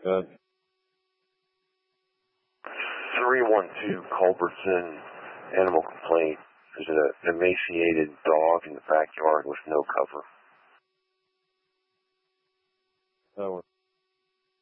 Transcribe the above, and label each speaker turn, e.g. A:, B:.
A: Good.
B: 312 Culbertson, animal complaint. There's an emaciated dog in the backyard with no cover.
A: That one.